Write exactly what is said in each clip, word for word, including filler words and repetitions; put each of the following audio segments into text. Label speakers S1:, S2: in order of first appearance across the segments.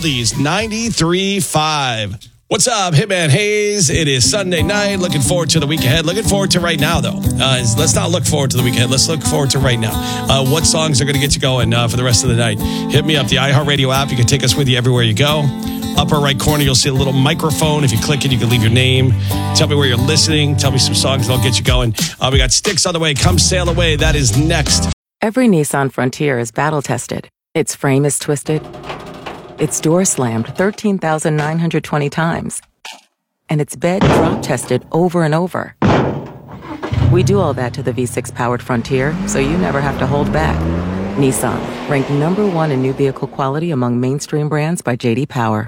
S1: Oldies ninety-three point five. What's up, Hitman Hayes? It is Sunday night. Looking forward to the week ahead. Looking forward to right now, though. Uh, let's not look forward to the weekend. Let's look forward to right now. Uh, what songs are going to get you going uh, for the rest of the night? Hit me up, the iHeartRadio app. You can take us with you everywhere you go. Upper right corner, you'll see a little microphone. If you click it, you can leave your name. Tell me where you're listening. Tell me some songs that'll get you going. Uh, we got Styx on the way. Come sail away. That is next.
S2: Every Nissan Frontier is battle-tested. Its frame is twisted. Its door slammed thirteen thousand nine hundred twenty times. And its bed drop-tested over and over. We do all that to the V six-powered Frontier, so you never have to hold back. Nissan, ranked number one in new vehicle quality among mainstream brands by J D Power.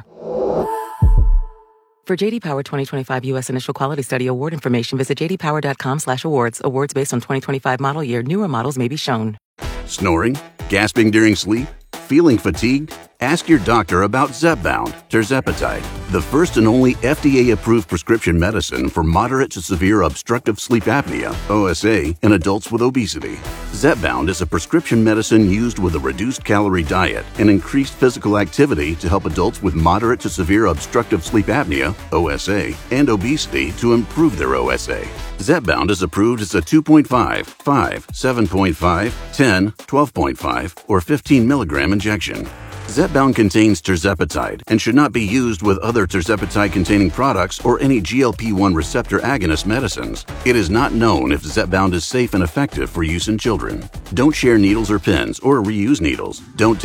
S2: For J D Power twenty twenty-five U S Initial Quality Study Award information, visit j d power dot com slash awards. Awards based on twenty twenty-five model year. Newer models may be shown.
S3: Snoring? Gasping during sleep? Feeling fatigued? Ask your doctor about Zepbound, tirzepatide, the first and only F D A-approved prescription medicine for moderate to severe obstructive sleep apnea, O S A, in adults with obesity. Zepbound is a prescription medicine used with a reduced-calorie diet and increased physical activity to help adults with moderate to severe obstructive sleep apnea, O S A, and obesity to improve their O S A. Zepbound is approved as a two point five, five, seven point five, ten, twelve point five, or fifteen milligram injection. Zepbound contains tirzepatide and should not be used with other tirzepatide-containing products or any G L P one receptor agonist medicines. It is not known if Zepbound is safe and effective for use in children. Don't share needles or pens or reuse needles. Don't